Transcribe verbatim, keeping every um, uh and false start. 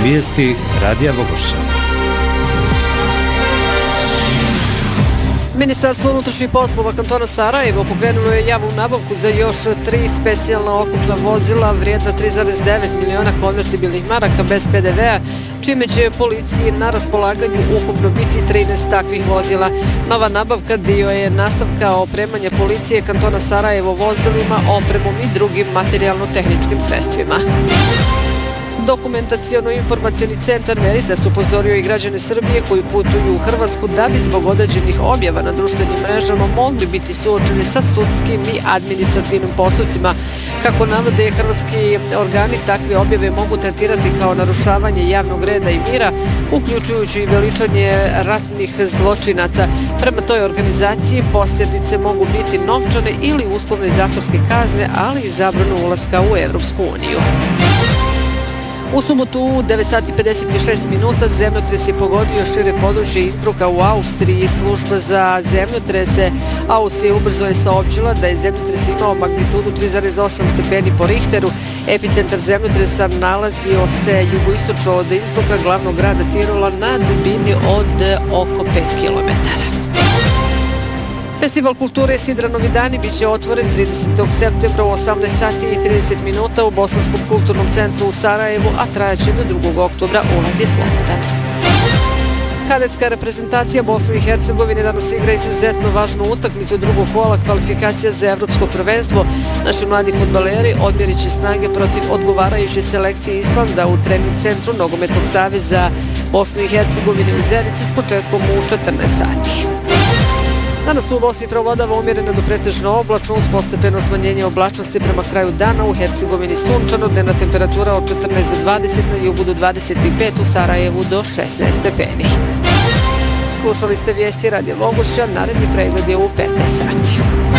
Vijesti Radija Vogošća. Ministarstvo unutrašnjih poslova kantona Sarajevo pokrenulo je javnu nabavku za još tri specijalna oklopna vozila vrijedna tri zarez devet miliona konvertibilnih maraka bez pe de vea, čime će policiji na raspolaganju ukupno biti trinaest takvih vozila. Nova nabavka dio je nastavka opremanja policije kantona Sarajevo vozilima, opremom i drugim materijalno-tehničkim sredstvima. Dokumentacijono-informacioni centar Veritas upozorio i građane Srbije koji putuju u Hrvatsku da bi zbog određenih objava na društvenim mrežama mogli biti suočeni sa sudskim i administrativnim postupcima. Kako navode hrvatski organi, takve objave mogu tretirati kao narušavanje javnog reda i mira, uključujući i veličanje ratnih zločinaca. Prema toj organizaciji posljedice mogu biti novčane ili uslovne zatvorske kazne, ali i zabranu ulaska u Evropsku uniju. U subotu u devet sati pedeset šest minuta zemljotres je pogodio šire područje Innsbrucka u Austriji. Služba za zemljotrese Austrije ubrzo je saopćila da je zemljotres imao magnitudu tri zarez osam stepeni po Richteru. Epicentar zemljotresa nalazio se jugoistočno od Innsbrucka, glavnog grada Tirola, na dubini od oko pet kilometara. Festival kulture Sidra Novi dani biće otvoren tridesetog septembra u osamnaest sati i trideset minuta u Bosanskom kulturnom centru u Sarajevu, a trajaće do drugog oktobra. Ulaz je slobodan. Kadetska reprezentacija Bosne i Hercegovine danas igra izuzetno važnu utakmicu drugog kola kvalifikacija za evropsko prvenstvo. Naši mladi fudbaleri odmjerit će snage protiv odgovarajuće selekcije Islanda u trening centru Nogometnog saveza Bosne i Hercegovine u Zenici s početkom u četrnaest sati. Danas u Bosni preovladava umjerena do pretežno oblačno uz postepeno smanjenje oblačnosti prema kraju dana. U Hercegovini sunčano, dnevna temperatura od četrnaest do dvadeset, na jugu do dvadeset pet, u Sarajevu do šesnaest stepeni. Slušali ste vijesti Radija Vogošća, naredni pregled je u petnaest sati.